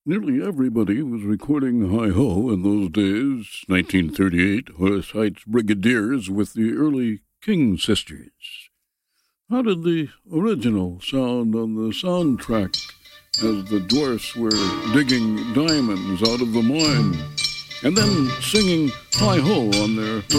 Nearly everybody was recording Hi-Ho in those days, 1938, Horace Heights Brigadiers with the early King Sisters. How did the original sound on the soundtrack as the dwarfs were digging diamonds out of the mine and then singing Hi-Ho on their